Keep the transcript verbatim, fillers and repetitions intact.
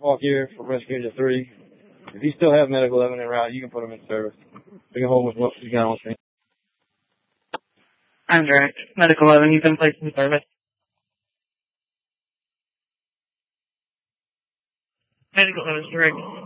Hawk here from Rescue Engine three. If you still have Medical eleven en route, you can put them in service. We can hold with what you got on screen. I'm direct. Medical eleven, you've been placed in service. Medical eleven, direct.